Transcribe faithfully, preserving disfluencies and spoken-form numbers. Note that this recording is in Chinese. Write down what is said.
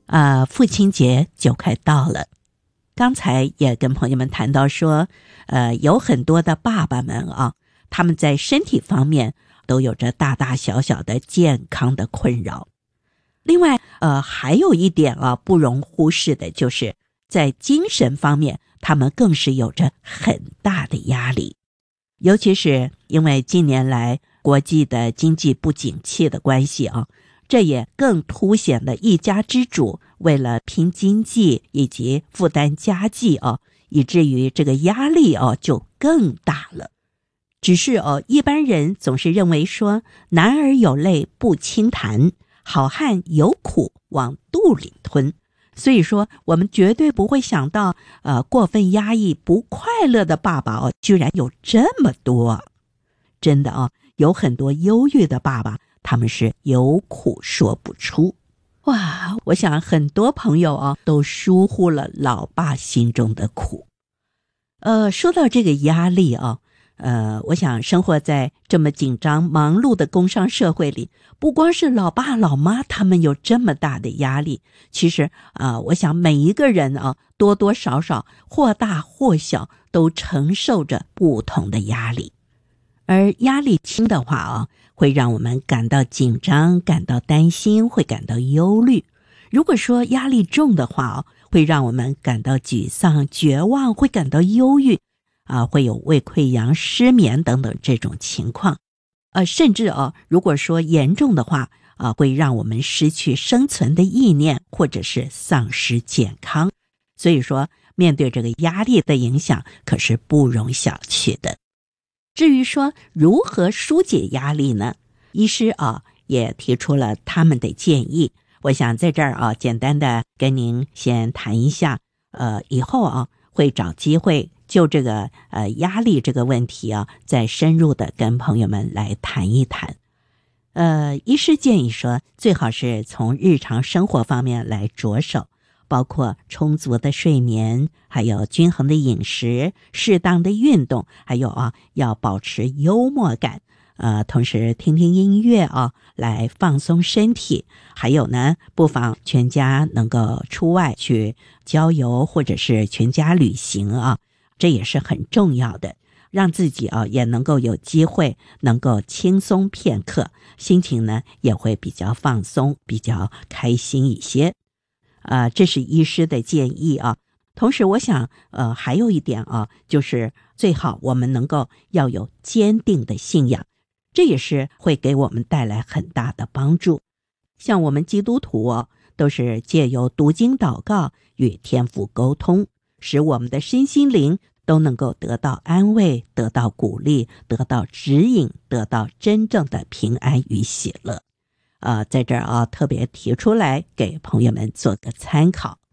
啊、呃，父亲节就快到了。刚才也跟朋友们谈到说，呃，有很多的爸爸们啊，他们在身体方面都有着大大小小的健康的困扰。另外，呃，还有一点啊，不容忽视的就是在精神方面，他们更是有着很大的压力。尤其是因为近年来国际的经济不景气的关系啊，这也更凸显了一家之主为了拼经济以及负担家计啊，以至于这个压力啊就更大了。只是哦，一般人总是认为说，男儿有泪不轻弹，好汉有苦往肚里吞。所以说，我们绝对不会想到，呃，过分压抑、不快乐的爸爸哦，居然有这么多。真的啊，有很多忧郁的爸爸，他们是有苦说不出。哇，我想很多朋友啊，都疏忽了老爸心中的苦。呃，说到这个压力啊，呃，我想生活在这么紧张忙碌的工商社会里，不光是老爸老妈他们有这么大的压力，其实啊、呃，我想每一个人啊，多多少少或大或小都承受着不同的压力。而压力轻的话啊，会让我们感到紧张，感到担心，会感到忧虑。如果说压力重的话啊，会让我们感到沮丧、绝望，会感到忧郁啊，会有胃溃疡、失眠等等这种情况。呃，甚至啊，如果说严重的话啊，会让我们失去生存的意念，或者是丧失健康。所以说，面对这个压力的影响，可是不容小觑的。至于说如何疏解压力呢？医师啊也提出了他们的建议。我想在这儿啊，简单的跟您先谈一下，呃，以后啊会找机会就这个呃压力这个问题啊，再深入的跟朋友们来谈一谈。呃，医师建议说，最好是从日常生活方面来着手，包括充足的睡眠，还有均衡的饮食，适当的运动，还有啊要保持幽默感。呃，同时听听音乐啊，来放松身体。还有呢，不妨全家能够出外去郊游，或者是全家旅行啊，这也是很重要的，让自己啊也能够有机会能够轻松片刻，心情呢也会比较放松，比较开心一些。呃，这是医师的建议啊。同时我想呃还有一点啊，就是最好我们能够要有坚定的信仰，这也是会给我们带来很大的帮助。像我们基督徒哦，都是借由读经祷告与天父沟通，使我们的身心灵都能够得到安慰，得到鼓励，得到指引，得到真正的平安与喜乐。呃，在这儿啊，特别提出来给朋友们做个参考。